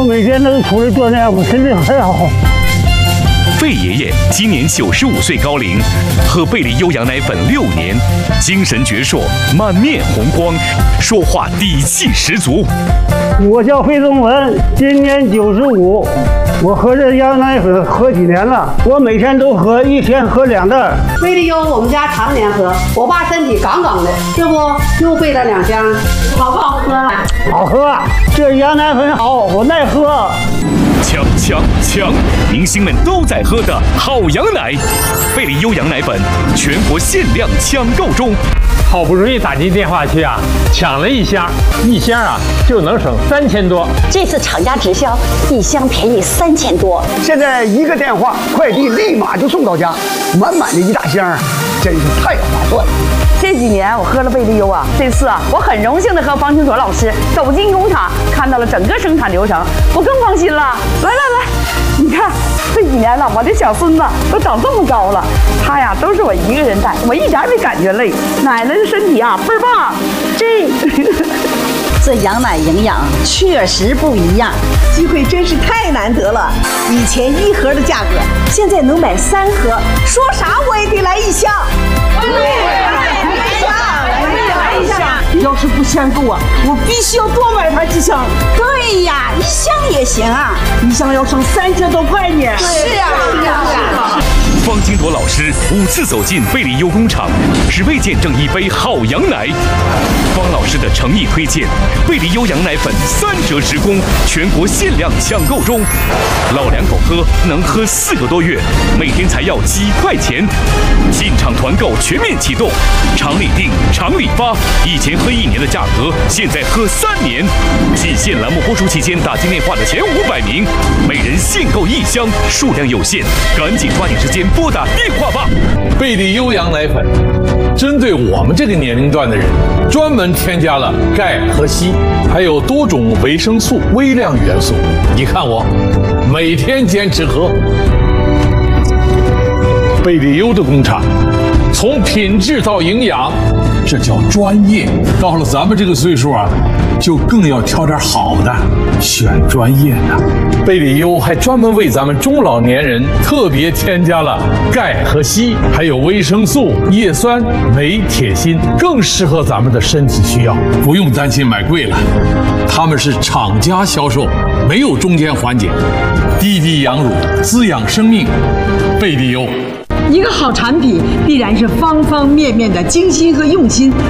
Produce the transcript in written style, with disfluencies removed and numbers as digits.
每天都出来锻炼，我身体很好。 贝爷爷今年95岁高龄，喝贝利优羊奶粉6年，精神矍铄，满面红光，说话底气十足。 我叫费宗文，今年95，我喝这羊奶粉喝几年了？我每天都喝，一天喝2袋。 贝利优我们家常年喝，我爸身体杠杠的，这不又备了2箱，好不好喝？ 好喝，这羊奶粉好，我耐喝。 强！明星们都在喝的好羊奶，贝利优羊奶粉全国限量抢购中。 好不容易打进电话去啊，抢了1箱，1箱啊就能省3000多。 这次厂家直销，1箱便宜3000多。 现在一个电话，快递立马就送到家，满满的1大箱，真是太划算了。 这几年我喝了贝利优啊，这次啊我很荣幸的和方清卓老师走进工厂，看到了整个生产流程，我更放心了。来，你看这几年了，我的小孙子都长这么高了，他呀都是我一个人带，我一点也没感觉累。奶奶的身体啊倍儿棒， 这羊奶营养确实不一样， 机会真是太难得了。以前1盒的价格，现在能买3盒，说啥我也得来1箱。要是不嫌够啊，我必须要多买它几箱。 对呀，1箱也行啊 ，1箱要省3000多块呢。 是啊。 方清卓老师5次走进贝利优工厂，只为见证一杯好羊奶。方老师的诚意推荐，贝利优羊奶粉3折直供，全国限量抢购中。老两口喝能喝4个多月，每天才要几块钱。进场团购全面启动，厂里订，厂里发。以前喝1年的价格，现在喝3年。季限栏目播出期间，打进电话的前500名，每人限购1箱，数量有限，赶紧抓紧时间拨打电话吧。 贝利优羊奶粉针对我们这个年龄段的人，专门添加了钙和硒，还有多种维生素、微量元素。你看我每天坚持喝。贝利优的工厂，从品质到营养，这叫专业。到了咱们这个岁数啊，就更要挑点好的，选专业的。贝利优还专门为咱们中老年人特别添加了钙和硒，还有维生素、叶酸、镁、铁、锌，更适合咱们的身体需要，不用担心买贵了。他们是厂家销售，没有中间环节，滴滴养乳，滋养生命。贝利优。 一个好产品必然是方方面面的精心和用心。